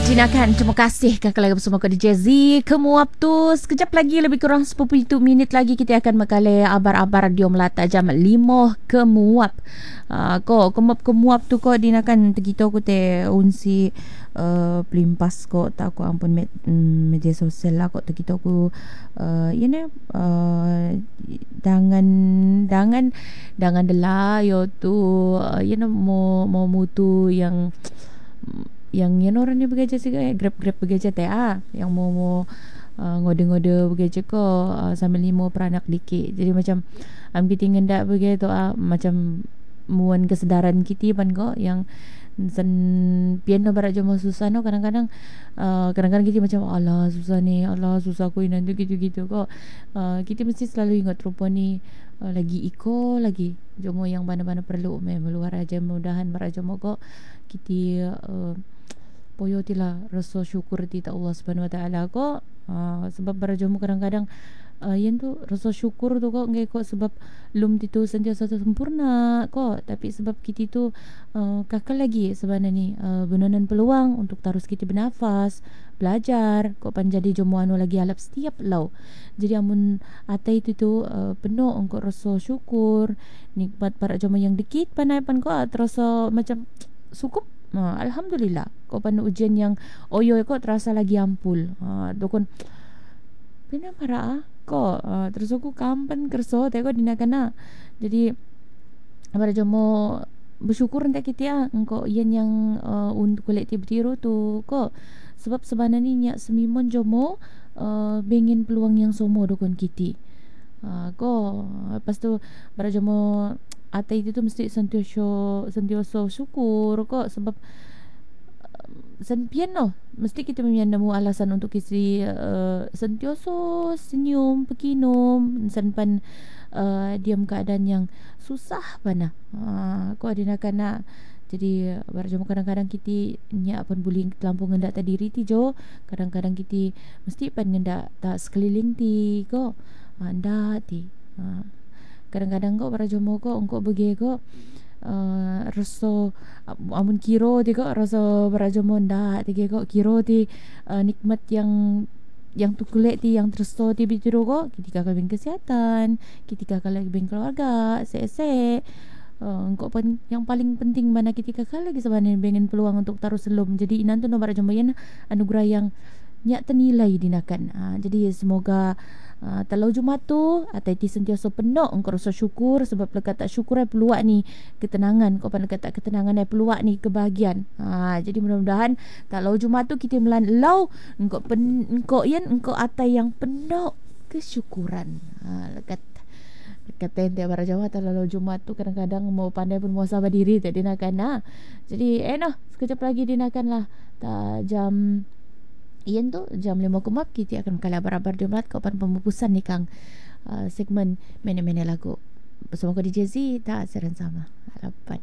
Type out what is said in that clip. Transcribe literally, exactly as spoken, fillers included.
Dinakan, terima kasih kakak lagi bersama kau D J Z. Kemuap tu sekejap lagi, lebih kurang sepuluh minit lagi kita akan mengkali abar-abar Radio Melata jam lima kemuap. Uh, ko kemuap kemuap tu ko dinakan tegito ko te unsi uh, pelimpas ko tak ko ampun med, um, media sosial lah ko tegito ko uh, ini uh, dangan dangan dangan dela yo tu uh, you know mo mo mutu yang yang yang orang ni bekerja sih eh, grab-grab bekerja teh ah yang mau mau uh, ngode-ngode bekerja ko uh, sambil limo peranak dikit. Jadi macam am kita ngendak begitu ah macam muan kesedaran kita pan ko yang sen piano barat jamo susah no kadang-kadang uh, kadang-kadang kita macam alah susah ni alah susah ko nanti gitu-gitu ko uh, kita mesti selalu ingat rupa ni uh, lagi iko lagi jomo yang mana-mana perlu me meluar aja mudahan barat jomo ko kita uh, poyo tila rasa syukur ti ta Allah Subhanahu Wa Taala ko uh, sebab barajomu kadang-kadang uh, yen tu rasa syukur tu ko ngai ko sebab lum titu sentiasa sempurna ko tapi sebab kita tu uh, kakal lagi sebenarnya ni uh, benanan peluang untuk terus kita bernafas belajar ko panjadi jomo anu lagi alap setiap lau. Jadi amun atai itu tu uh, penuh engko rasa syukur nikmat para jomo yang dikit panai pan ko terasa macam cukup. Ha, Alhamdulillah kau panu ujian yang oyo kau terasa lagi ampul. Ha, dokon pina para ko uh, terus aku kampan kerso teko dinakana. Jadi para jomo bersyukur entak kita ya engkau ian yang uh, untuk kolektif tiru tu ko sebab sebenarnya nya semimon jomo uh, bengin peluang yang somo dokon kiti. Uh, ko lepas tu para jomo ata itu tu mesti sentiasa sentiasa syukur kok sebab uh, senpian no mesti kita memandang alasan untuk isi uh, sentiasa senyum pekinum senpan uh, diam keadaan yang susah pana uh, kok adina kana jadi barjamo kadang-kadang kita nya pun bullying terlampau ngendak ta diri ti jo kadang-kadang kita mesti pan ngendak tak sekeliling ti kok anda ti uh, kadang-kadang kok para jomo kok engkau bagi kok uh, rasa amun kiro ti kok rasa para jomo ndak ti kok kiro ti uh, nikmat yang yang tu kulit ti yang terso ti bitiru kok ketika kau kesihatan ketika kau lagi beng keluarga se-se uh, engkau pun yang paling penting mana ketika kau lagi sebenarnya bengen peluang untuk taruh selum jadi inan tu no para jomo yen anugerah yang nyak ternilai dinakan uh, jadi semoga Uh, talau Jumat tu atai ti sentiasa penuh engkau rasa syukur sebab lekat tak syukur ai peluak ni ketenangan kau pan lekat tak ketenangan ai peluak ni kebahagiaan. Ha jadi mudah-mudahan talau Jumat tu kita melan lau engkau pen, engkau yen engkau atai yang penuh kesyukuran. Ha lekat lekat tente para Jawa talau Jumat tu kadang-kadang mau pandai pun mau sabar diri tak dinakan ha. Jadi eh noh sekejap lagi dinakanlah ta jam Ian tu jam lima kumap kita akan kalah berabar di Melat kapan pemupusan ni kang uh, segmen mene-mene lagu bersama ko D J Z tak seran sama harapan.